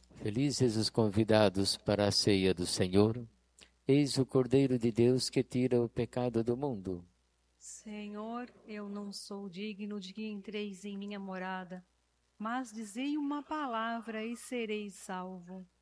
Felizes os convidados para a ceia do Senhor. Eis o Cordeiro de Deus que tira o pecado do mundo. Senhor, eu não sou digno de que entreis em minha morada, mas dizei uma palavra e serei salvo.